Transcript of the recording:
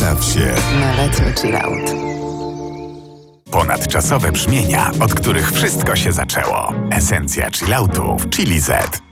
Baw się. Na letni chillout. Ponadczasowe brzmienia, od których wszystko się zaczęło. Esencja chilloutu w Chili Z.